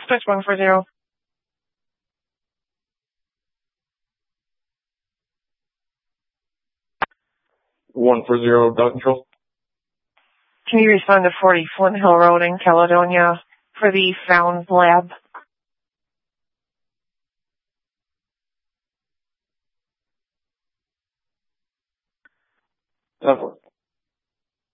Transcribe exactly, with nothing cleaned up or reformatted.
Six one four zero. One four zero, dot control. Can you respond to forty Flint Hill Road in Caledonia for the Sounds Lab? That's